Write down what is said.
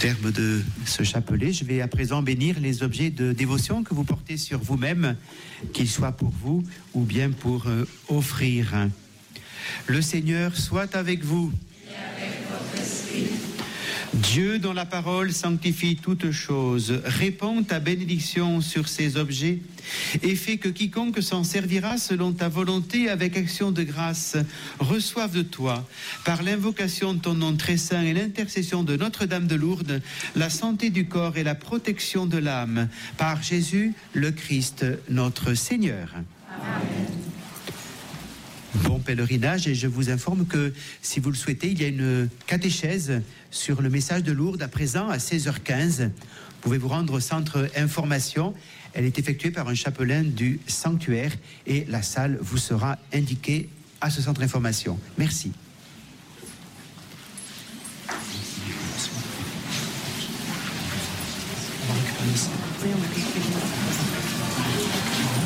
terme de ce chapelet, je vais à présent bénir les objets de dévotion que vous portez sur vous-même, qu'ils soient pour vous ou bien pour offrir. Le Seigneur soit avec vous. Et avec votre esprit. Dieu, dont la parole sanctifie toutes choses, répand ta bénédiction sur ces objets et fait que quiconque s'en servira selon ta volonté avec action de grâce reçoive de toi, par l'invocation de ton nom très saint et l'intercession de Notre-Dame de Lourdes, la santé du corps et la protection de l'âme, par Jésus le Christ, notre Seigneur. Amen. Bon pèlerinage, et je vous informe que si vous le souhaitez, il y a une catéchèse sur le message de Lourdes à présent à 16h15. Vous pouvez vous rendre au centre information. Elle est effectuée par un chapelain du sanctuaire et la salle vous sera indiquée à ce centre information. Merci. Oui, on va